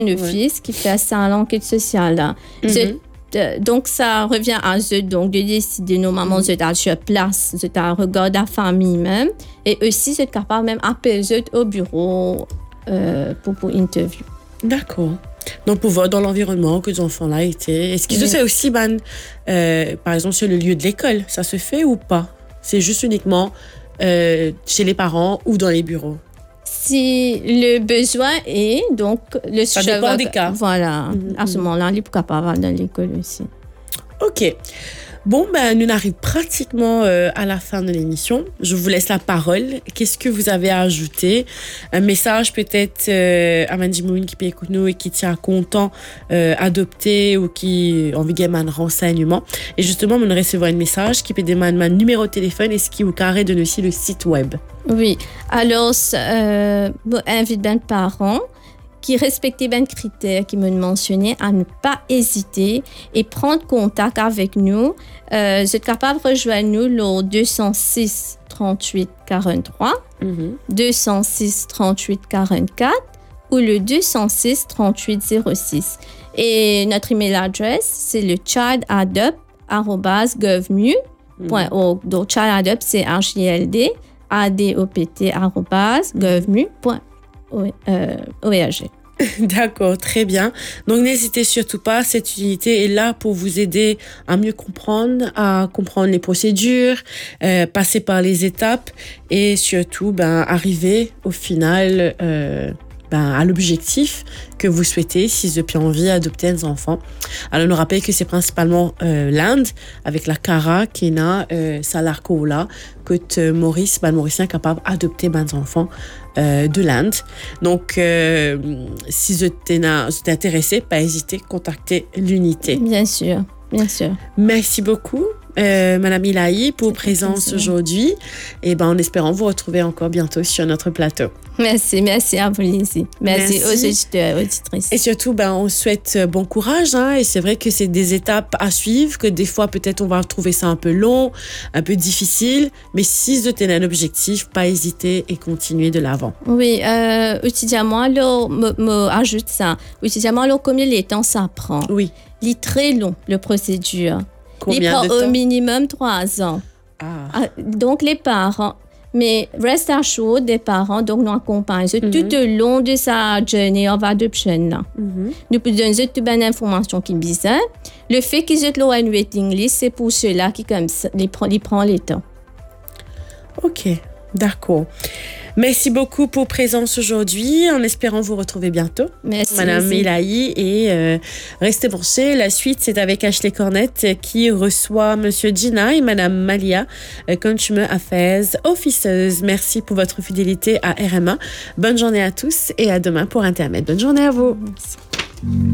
un office qui fait ça à l'enquête sociale. Là. Donc, ça revient à eux donc, de décider normalement sur place, de regarder la famille même. Et aussi, c'est capable même d'appeler au bureau pour interview. D'accord. Donc, pour voir dans l'environnement que les enfants-là étaient. Est-ce que ça c'est aussi, par exemple, sur le lieu de l'école? Ça se fait ou pas? C'est juste uniquement chez les parents ou dans les bureaux? Si le besoin est, donc le ça dépend des cas. Voilà, à ce moment-là, il est capable dans l'école aussi. OK. Bon, nous arrivons pratiquement à la fin de l'émission. Je vous laisse la parole. Qu'est-ce que vous avez à ajouter? Un message peut-être à Manjimoun qui peut écouter nous et qui tient content adopter ou qui a envie de un renseignement. Et justement, on recevoir un message qui peut demander un numéro de téléphone et ce qui vous carré de aussi le site web. Oui. Alors, invite les parents qui respectent les critères qui m'ont mentionné à ne pas hésiter et prendre contact avec nous. Vous êtes capable de rejoindre nous le 206 38 43, 206 38 44 ou le 206 38 06. Et notre email adresse, c'est le childadopt@govmu.org. Donc, childadopt, c'est HILDADOPT@govmu.org. D'accord, très bien. Donc, n'hésitez surtout pas. Cette unité est là pour vous aider à mieux comprendre, à comprendre les procédures, passer par les étapes et surtout, arriver au final à l'objectif que vous souhaitez si vous avez envie d'adopter un enfant. Alors, nous rappelle que c'est principalement l'Inde avec la Cara, Kenya, Salarkola, que Maurice, Mauricien, est capable d'adopter des enfants de l'Inde. Donc, si vous êtes intéressé, pas hésiter à contacter l'unité. Bien sûr, bien sûr. Merci beaucoup. Madame Ilahi, pour présence aujourd'hui. Et en espérant vous retrouver encore bientôt sur notre plateau. Merci à vous, Lizzie. Merci aux auditeurs et auditrices. Et surtout, on souhaite bon courage. Et c'est vrai que c'est des étapes à suivre, que des fois, peut-être, on va trouver ça un peu long, un peu difficile. Mais si vous avez un objectif, pas hésiter et continuer de l'avant. Oui, étudiamment, ajoute ça. Étudiamment, combien de temps ça prend? Oui. Il est très long, la procédure. Combien de temps? Au minimum 3 ans. Donc, les parents, mais reste à chaud des parents, donc nous accompagnons tout au long de sa journée of adoption. Nous pouvons donner toutes les informations qui sont besoin. Le fait qu'ils aient une waiting list, c'est pour ceux-là qui comme ça, ils prennent le temps. OK, d'accord. Merci beaucoup pour présence aujourd'hui, en espérant vous retrouver bientôt. Merci. Madame Ilahi, et restez branchés. La suite, c'est avec Ashley Cornette qui reçoit Monsieur Gina et Madame Malia, Consumer Affairs Officers. Merci pour votre fidélité à RMA. Bonne journée à tous et à demain pour Internet. Bonne journée à vous. Merci.